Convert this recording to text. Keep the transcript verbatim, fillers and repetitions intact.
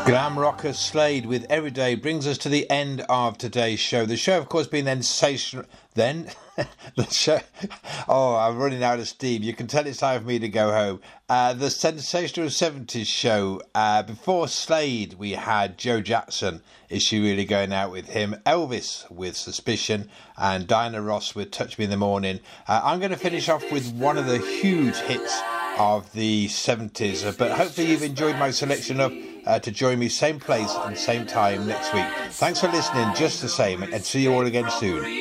Glam rocker Slade with Everyday brings us to the end of today's show. The show, of course, being sensational. Then, the show. Oh, I'm running out of steam. You can tell it's time for me to go home. Uh, the Sensational seventies show. Uh, before Slade, we had Joe Jackson. Is She Really Going Out With Him? Elvis with Suspicion. And Diana Ross with Touch Me in the Morning. Uh, I'm going to finish off with one of the huge hits of the seventies. But hopefully you've enjoyed my selection of uh, to join me same place and same time next week. Thanks for listening just the same, and see you all again soon.